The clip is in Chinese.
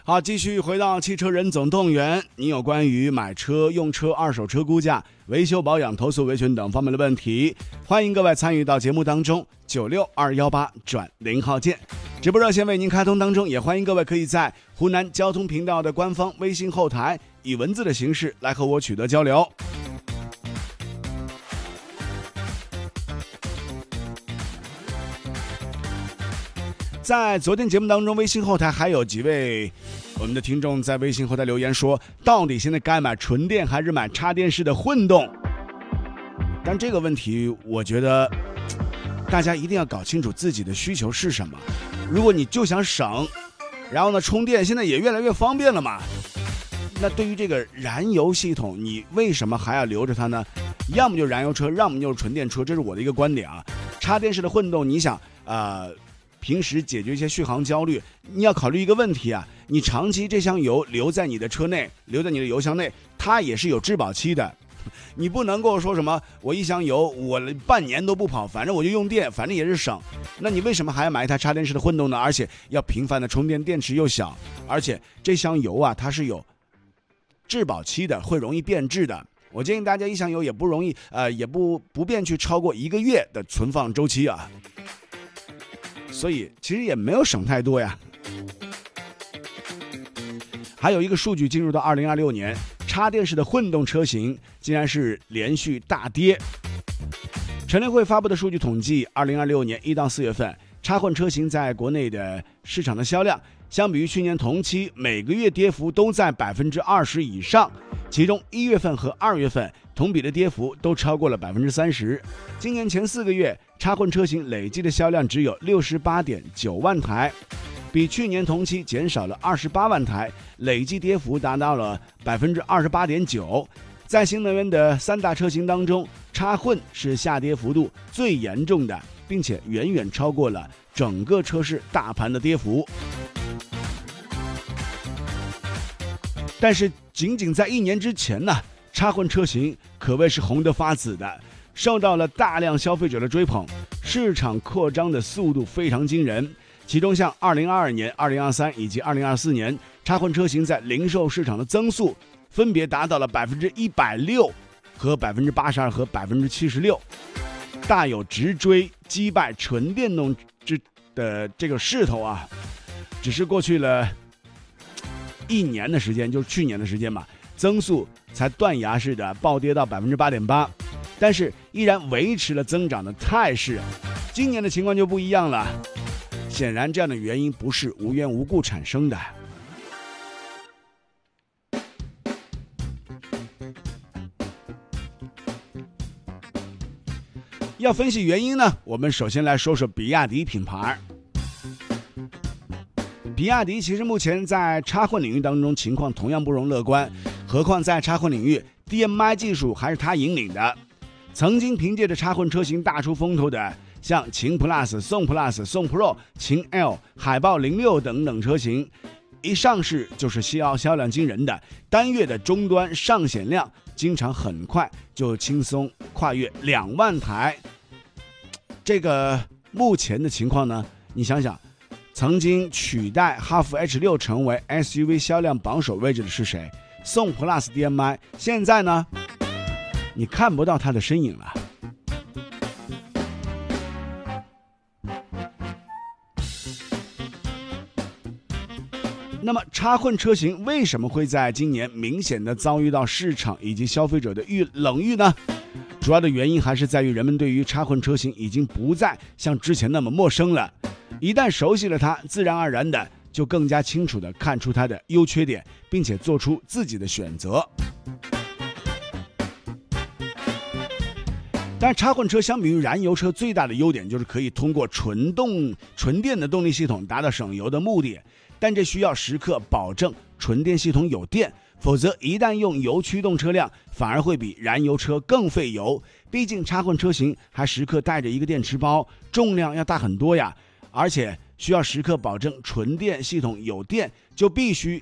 好，继续回到汽车人总动员，你有关于买车、用车、二手车估价、维修保养、投诉维权等方面的问题，欢迎各位参与到节目当中，96218转0号键。直播热线为您开通当中，也欢迎各位可以在湖南交通频道的官方微信后台以文字的形式来和我取得交流。在昨天节目当中，微信后台还有几位我们的听众在微信后台留言说，到底现在该买纯电还是买插电式的混动？但这个问题我觉得大家一定要搞清楚自己的需求是什么。如果你就想省，然后呢充电现在也越来越方便了嘛，那对于这个燃油系统，你为什么还要留着它呢？要么就是燃油车，要么就是纯电车，这是我的一个观点啊。插电式的混动，你想平时解决一些续航焦虑，你要考虑一个问题啊，你长期这箱油留在你的车内，留在你的油箱内，它也是有质保期的。你不能够说什么我一箱油我半年都不跑，反正我就用电，反正也是省。那你为什么还要买一台插电式的混动呢？而且要频繁的充电，电池又小，而且这箱油啊它是有质保期的，会容易变质的。我建议大家一箱油也不容易也不便去超过1个月的存放周期啊。所以其实也没有省太多呀。还有一个数据，进入到2026年，插电式的混动车型竟然是连续大跌。乘联会发布的数据统计，2026年1到4月份，插混车型在国内的市场的销量，相比于去年同期，每个月跌幅都在20%以上。其中1月份和2月份同比的跌幅都超过了30%。今年前4个月，插混车型累计的销量只有68.9万台，比去年同期减少了28万台，累计跌幅达到了28.9%。在新能源的3大车型当中，插混是下跌幅度最严重的，并且远远超过了整个车市大盘的跌幅。但是仅仅在1年之前呢，插混车型可谓是红得发紫的，受到了大量消费者的追捧，市场扩张的速度非常惊人。其中像2022年、2023以及2024年，插混车型在零售市场的增速分别达到了160%和82%和76%，大有直追击败纯电动的这个势头啊。只是过去了1年的时间，就是去年的时间嘛，增速才断崖式的暴跌到8.8%，但是依然维持了增长的态势。今年的情况就不一样了，显然这样的原因不是无缘无故产生的。要分析原因呢，我们首先来说说比亚迪品牌。比亚迪其实目前在插混领域当中情况同样不容乐观，何况在插混领域 DMI 技术还是它引领的。曾经凭借着插混车型大出风头的像秦 Plus、宋 Plus、宋 Pro、秦 L、海豹06等等车型，一上市就是销量惊人的，单月的终端上险量经常很快就轻松跨越2万台。这个目前的情况呢，你想想，曾经取代哈弗 H6 成为 SUV 销量榜首位置的是谁？宋 Plus DMI， 现在呢，你看不到它的身影了。那么插混车型为什么会在今年明显的遭遇到市场以及消费者的冷遇呢？主要的原因还是在于人们对于插混车型已经不再像之前那么陌生了，一旦熟悉了它，自然而然的就更加清楚的看出它的优缺点，并且做出自己的选择。但是插混车相比于燃油车最大的优点就是可以通过纯电的动力系统达到省油的目的，但这需要时刻保证纯电系统有电，否则一旦用油驱动车辆反而会比燃油车更费油。毕竟插混车型还时刻带着一个电池包，重量要大很多呀，而且需要时刻保证纯电系统有电，就必须